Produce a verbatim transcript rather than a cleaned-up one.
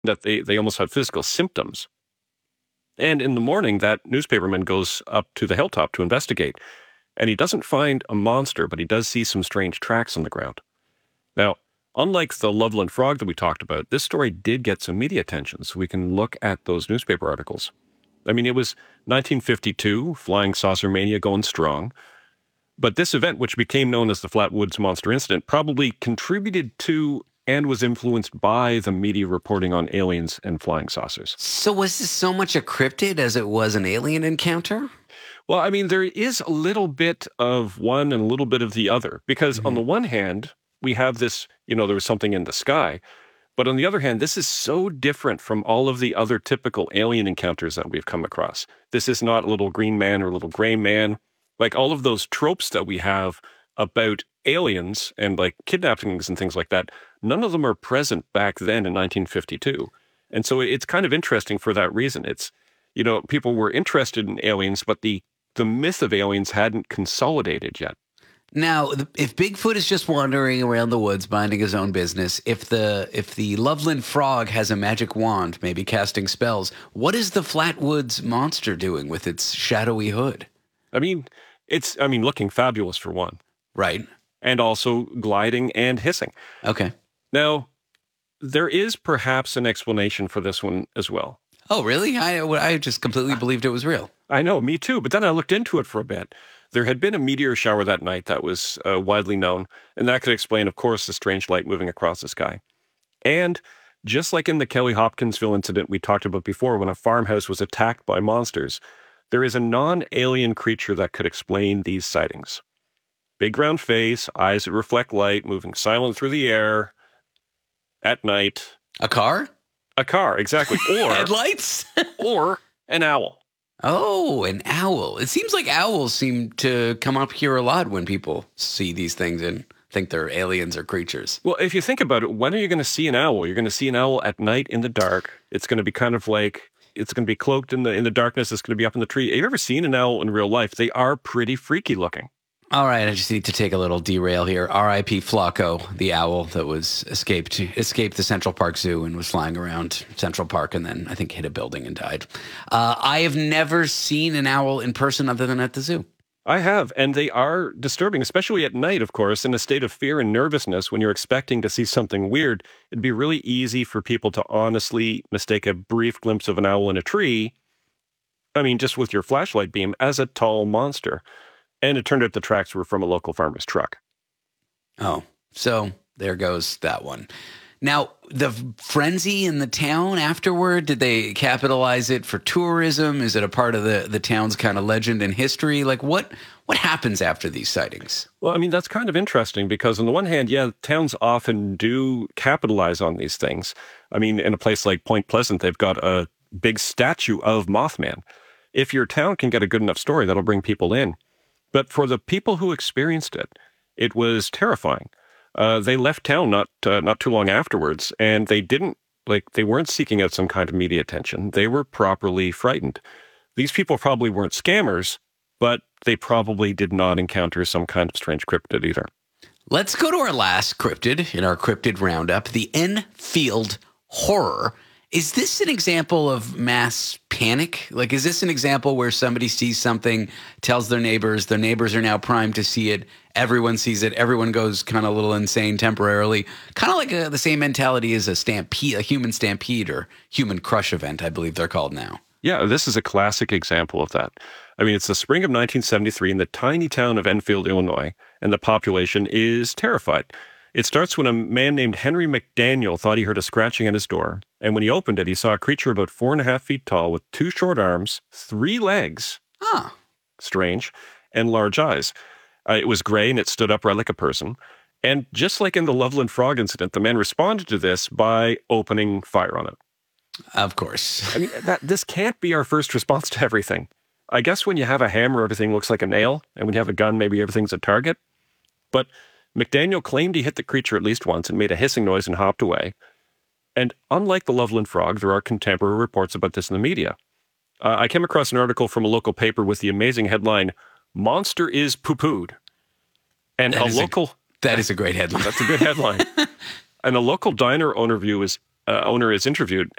that they, they almost had physical symptoms. And in the morning, that newspaperman goes up to the hilltop to investigate, and he doesn't find a monster, but he does see some strange tracks on the ground. Now, unlike the Loveland Frog that we talked about, this story did get some media attention, so we can look at those newspaper articles. I mean, it was nineteen fifty-two, flying saucer mania going strong. But this event, which became known as the Flatwoods Monster Incident, probably contributed to and was influenced by the media reporting on aliens and flying saucers. So was this so much a cryptid as it was an alien encounter? Well, I mean, there is a little bit of one and a little bit of the other. Because mm-hmm. on the one hand, we have this, you know, there was something in the sky. But on the other hand, this is so different from all of the other typical alien encounters that we've come across. This is not a little green man or a little gray man. Like all of those tropes that we have about aliens and like kidnappings and things like that, none of them are present back then in nineteen fifty-two. And so it's kind of interesting for that reason. It's, you know, people were interested in aliens, but the, the myth of aliens hadn't consolidated yet. Now, if Bigfoot is just wandering around the woods, minding his own business, if the if the Loveland Frog has a magic wand, maybe casting spells, what is the Flatwoods Monster doing with its shadowy hood? I mean, it's, I mean, looking fabulous for one. Right. And also gliding and hissing. Okay. Now, there is perhaps an explanation for this one as well. Oh, really? I, I just completely believed it was real. I know, me too. But then I looked into it for a bit. There had been a meteor shower that night that was uh, widely known, and that could explain, of course, the strange light moving across the sky. And just like in the Kelly Hopkinsville incident we talked about before, when a farmhouse was attacked by monsters, there is a non-alien creature that could explain these sightings. Big round face, eyes that reflect light, moving silent through the air at night. A car? A car, exactly. Or headlights? Or an owl. Oh, an owl. It seems like owls seem to come up here a lot when people see these things and think they're aliens or creatures. Well, if you think about it, when are you going to see an owl? You're going to see an owl at night in the dark. It's going to be kind of like, it's going to be cloaked in the in the darkness. It's going to be up in the tree. Have you ever seen an owl in real life? They are pretty freaky looking. All right, I just need to take a little derail here. R I P Flacco, the owl that was escaped escaped the Central Park Zoo and was flying around Central Park and then I think hit a building and died. Uh, I have never seen an owl in person other than at the zoo. I have, and they are disturbing, especially at night, of course, in a state of fear and nervousness when you're expecting to see something weird. It'd be really easy for people to honestly mistake a brief glimpse of an owl in a tree, I mean, just with your flashlight beam, as a tall monster. And it turned out the tracks were from a local farmer's truck. Oh, so there goes that one. Now, the frenzy in the town afterward, did they capitalize it for tourism? Is it a part of the, the town's kind of legend and history? Like, what what happens after these sightings? Well, I mean, that's kind of interesting because on the one hand, yeah, towns often do capitalize on these things. I mean, in a place like Point Pleasant, they've got a big statue of Mothman. If your town can get a good enough story, that'll bring people in. But for the people who experienced it, it was terrifying. Uh, they left town not uh, not too long afterwards, and they didn't, like, they weren't seeking out some kind of media attention. They were properly frightened. These people probably weren't scammers, but they probably did not encounter some kind of strange cryptid either. Let's go to our last cryptid in our cryptid roundup, the Enfield Horror. Is this an example of mass panic? Like, is this an example where somebody sees something, tells their neighbors, their neighbors are now primed to see it, everyone sees it, everyone goes kind of a little insane temporarily? Kind of like a, the same mentality as a stampede, a human stampede or human crush event, I believe they're called now. Yeah, this is a classic example of that. I mean, it's the spring of nineteen seventy-three in the tiny town of Enfield, Illinois, and the population is terrified. It starts when a man named Henry McDaniel thought he heard a scratching at his door, and when he opened it, he saw a creature about four and a half feet tall with two short arms, three legs, huh. strange, and large eyes. Uh, it was gray, and it stood upright like a person. And just like in the Loveland Frog incident, the man responded to this by opening fire on it. Of course. I mean, that this can't be our first response to everything. I guess when you have a hammer, everything looks like a nail, and when you have a gun, maybe everything's a target. But McDaniel claimed he hit the creature at least once and made a hissing noise and hopped away. And unlike the Loveland Frog, there are contemporary reports about this in the media. Uh, I came across an article from a local paper with the amazing headline, "Monster is poo-pooed." And that a local... A, that is a great headline. That's a good headline. And a local diner owner view is uh, owner is interviewed,